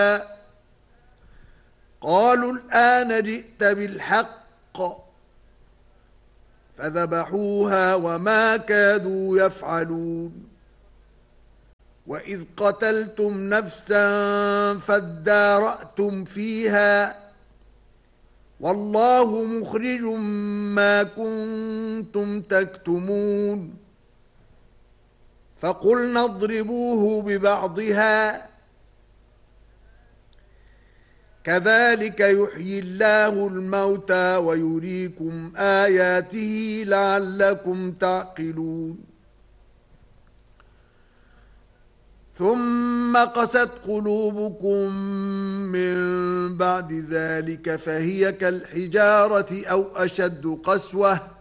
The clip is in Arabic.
قالوا الآن جئت بالحق فذبحوها وما كادوا يفعلون وإذ قتلتم نفسا فادارأتم فيها والله مخرج ما كنتم تكتمون فقلنا اضربوه ببعضها كذلك يحيي الله الموتى ويريكم آياته لعلكم تعقلون ثم قست قلوبكم من بعد ذلك فهي كالحجارة أو أشد قسوة